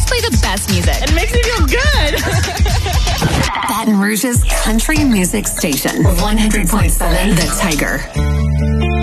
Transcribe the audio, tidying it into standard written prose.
always play the best music. It makes me feel good. Baton Rouge's country music station, 100.7 The Tiger.